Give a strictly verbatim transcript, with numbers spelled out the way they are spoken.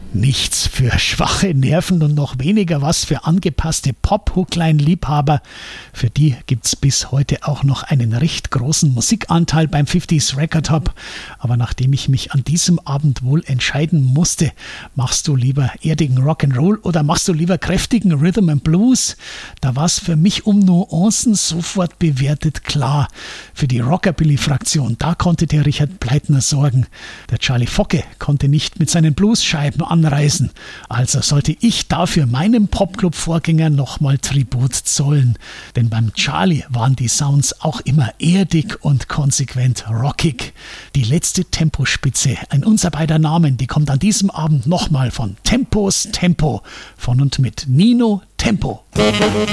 Nichts für schwache Nerven und noch weniger was für angepasste Pop-Hookline-Liebhaber. Für die gibt's bis heute auch noch einen recht großen Musikanteil beim fünfziger Record Hop. Aber nachdem ich mich an diesem Abend wohl entscheiden musste, machst du lieber erdigen Rock'n'Roll oder machst du lieber kräftigen Rhythm and Blues? Da war's für mich um Nuancen sofort bewertet klar. Für die Rockabilly-Fraktion, da konnte der Richard Pleitner sorgen. Der Charlie Focke konnte nicht mit seinen Bluesscheiben anreisen. Also sollte ich dafür meinem Popclub-Vorgänger nochmal Tribut zollen. Denn beim Charlie waren die Sounds auch immer erdig und konsequent rockig. Die letzte Tempospitze, ein unser beider Namen, die kommt an diesem Abend nochmal von Tempos Tempo. Von und mit Nino Tempo.